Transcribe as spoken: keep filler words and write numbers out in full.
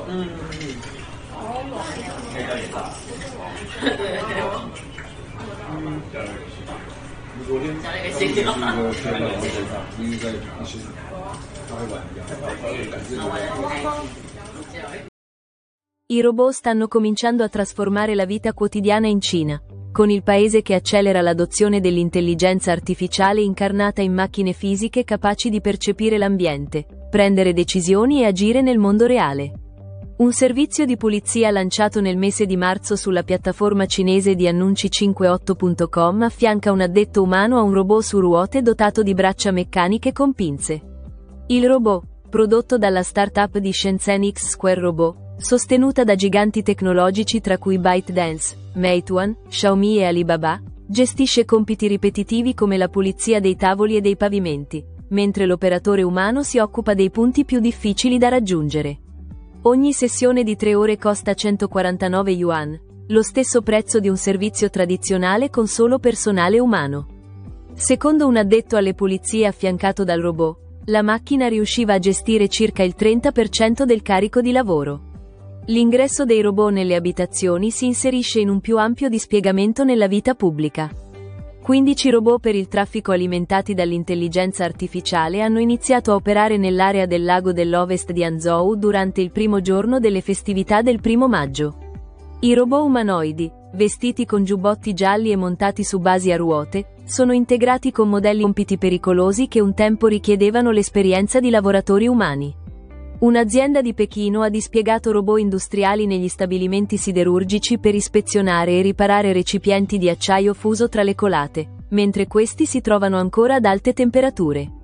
嗯嗯。你昨天讲那个新的，那个贴在我身上，因为在一起，他会玩一样，感觉。 I robot stanno cominciando a trasformare la vita quotidiana in Cina, con il paese che accelera l'adozione dell'intelligenza artificiale incarnata in macchine fisiche capaci di percepire l'ambiente, prendere decisioni e agire nel mondo reale. Un servizio di pulizia lanciato nel mese di marzo sulla piattaforma cinese di annunci cinquantotto punto com affianca un addetto umano a un robot su ruote dotato di braccia meccaniche con pinze. Il robot, prodotto dalla startup di Shenzhen X Square Robot, sostenuta da giganti tecnologici tra cui ByteDance, Meituan, Xiaomi e Alibaba, gestisce compiti ripetitivi come la pulizia dei tavoli e dei pavimenti, mentre l'operatore umano si occupa dei punti più difficili da raggiungere. Ogni sessione di tre ore costa centoquarantanove yuan, lo stesso prezzo di un servizio tradizionale con solo personale umano. Secondo un addetto alle pulizie affiancato dal robot, la macchina riusciva a gestire circa il trenta per cento del carico di lavoro. L'ingresso dei robot nelle abitazioni si inserisce in un più ampio dispiegamento nella vita pubblica. quindici robot per il traffico alimentati dall'intelligenza artificiale hanno iniziato a operare nell'area del lago dell'Ovest di Hangzhou durante il primo giorno delle festività del primo maggio. I robot umanoidi, vestiti con giubbotti gialli e montati su basi a ruote, sono integrati con modelli compiti pericolosi che un tempo richiedevano l'esperienza di lavoratori umani. Un'azienda di Pechino ha dispiegato robot industriali negli stabilimenti siderurgici per ispezionare e riparare recipienti di acciaio fuso tra le colate, mentre questi si trovano ancora ad alte temperature.